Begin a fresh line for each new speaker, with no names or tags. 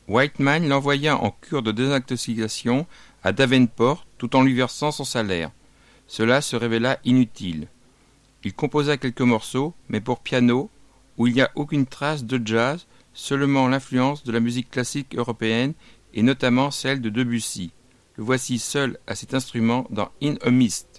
Whiteman l'envoya en cure de désintoxication à Davenport tout en lui versant son salaire. Cela se révéla inutile. Il composa quelques morceaux, mais pour piano, où il n'y a aucune trace de jazz, seulement l'influence de la musique classique européenne et notamment celle de Debussy. Le voici seul à cet instrument dans In a Mist.